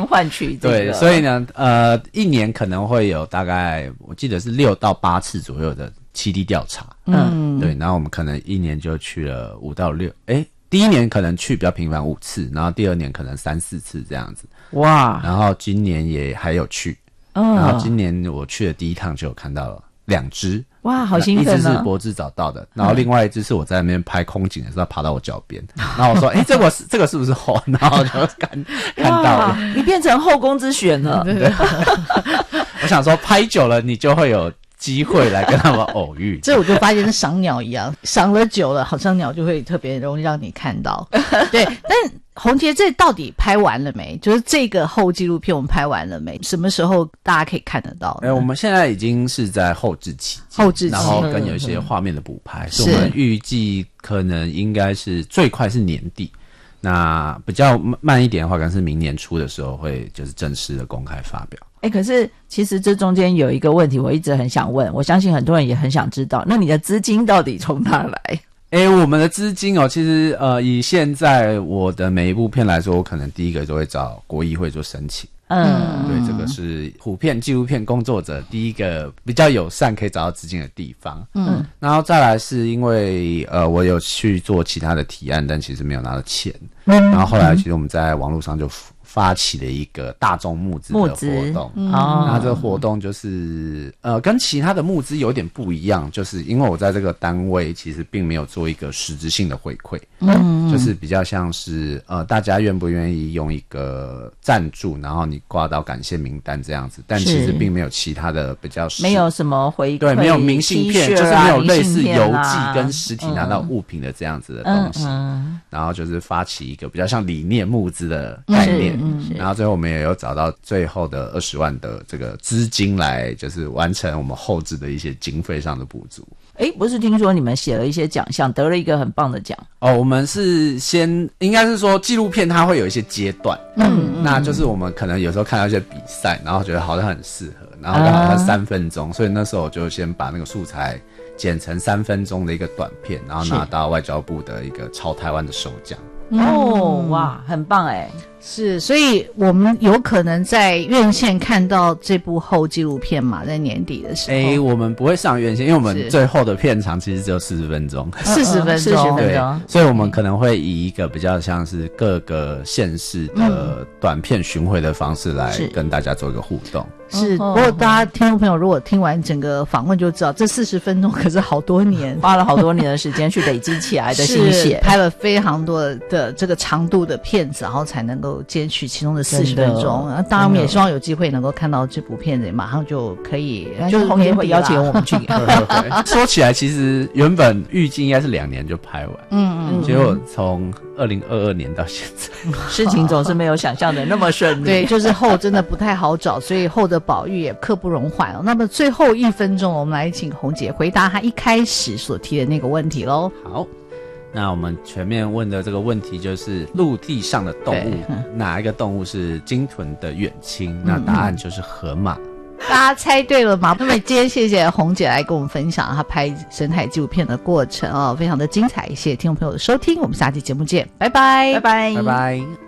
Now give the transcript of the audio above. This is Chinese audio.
换取这个。 对，所以呢，一年可能会有大概我记得是6到8次左右的栖地调查。对，然后我们可能一年就去了5到6，第一年可能去比较频繁5次，然后第二年可能3、4次这样子。哇！然后今年也还有去，然后今年我去的第一趟就有看到了2只。 哇，好兴奋啊！ 一只是柏芝找到的，然后另外一只是我在那边拍空景的时候爬到我脚边，然后我说：“这个是不是猴？”然后就看到了， 你变成后宫之选了。 对，我想说拍久了，你就会有机会来跟他们偶遇。 这我就发现是赏鸟一样，赏了久了，好像鸟就会特别容易让你看到。对，但宏杰这到底拍完了没？就是这个后纪录片我们拍完了没？什么时候大家可以看得到？ 我们现在已经是在后制期，然后跟有一些画面的补拍，所以我们预计可能应该是最快是年底。那比较慢一点的话，可能是明年初的时候会就是正式的公开发表。 可是其实这中间有一个问题我一直很想问，我相信很多人也很想知道，那你的资金到底从哪来？ 我们的资金其实以现在我的每一部片来说，我可能第一个就会找国艺会做申请。对，这个是普遍纪录片工作者第一个比较友善可以找到资金的地方。然后再来是因为我有去做其他的提案，但其实没有拿到钱。然后后来其实我们在网络上就发起了一个大众募资的活动。那这个活动就是跟其他的募资有点不一样，就是因为我在这个单位其实并没有做一个实质性的回馈。就是比较像是大家愿不愿意用一个赞助，然后你挂到感谢名单这样子，但其实并没有其他的比较没有什么回馈， 对，没有明信片，就是没有类似邮寄跟实体拿到物品的这样子的东西。然后就是发起一个比较像理念募资的概念。然后最后我们也有找到最后的20万的这个资金来就是完成我们后制的一些经费上的补足。 不是听说你们写了一些奖项，得了一个很棒的奖？ 我们是应该是说纪录片它会有一些阶段。那就是我们可能有时候看到一些比赛，然后觉得好像很适合，然后刚好它3分钟，所以那时候我就先把那个素材剪成3分钟的一个短片，然后拿到外交部的一个超台湾的首奖。 哇，很棒是，所以我们有可能在院线看到这部后纪录片嘛，在年底的时候。 我们不会上院线，因为我们最后的片长其实只有40分钟。 40分钟， 对，所以我们可能会以一个比较像是各个县市的短片巡回的方式来跟大家做一个互动。 是，不过大家听众朋友如果听完整个访问就知道，这40分钟可是好多年， 花了好多年的时间去累积起来的心血， 拍了非常多的这个长度的片子，然后才能够截取其中的40分钟。当然我们也希望有机会能够看到这部片子，马上就可以， 就是宏杰会邀请我们去。 说起来，其实原本预计应该是2年就拍完，结果从2022年到现在， 事情总是没有想象的那么顺利。 对，就是后真的不太好找，所以后的保育也刻不容缓。那么最后1分钟，我们来请宏杰回答他一开始所提的那个问题咯。 好，那我们全面问的这个问题就是陆地上的动物，哪一个动物是鲸豚的远亲？那答案就是河马。 大家猜对了吗？那么今天谢谢宏杰来跟我们分享他拍生态纪录片的过程非常的精彩。谢谢听众朋友的收听，我们下期节目见，拜拜， 拜拜， 拜拜。